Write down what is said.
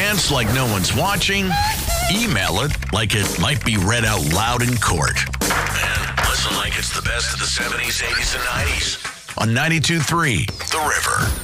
Dance like no one's watching. Email it like it might be read out loud in court. And listen like it's the best of the 70s, 80s, and 90s on 92.3 The River.